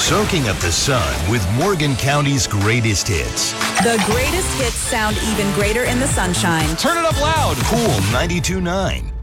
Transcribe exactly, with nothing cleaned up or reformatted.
Soaking up the sun with Morgan County's greatest hits. The greatest hits sound even greater in the sunshine. Turn it up loud. Cool ninety-two point nine.